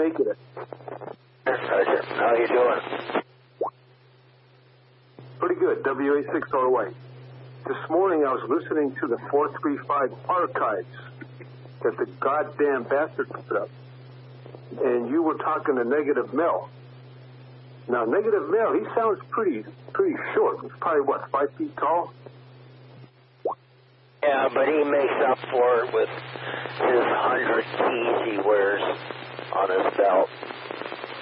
making it? Roger. How you doing? Pretty good, WA6RY. This morning I was listening to the 435 archives that the goddamn bastard put up. And you were talking to Negative Mel. Now, Negative Mel, he sounds pretty short. He's probably, 5 feet tall? Yeah, but he makes up for it with his 100 keys he wears on his belt.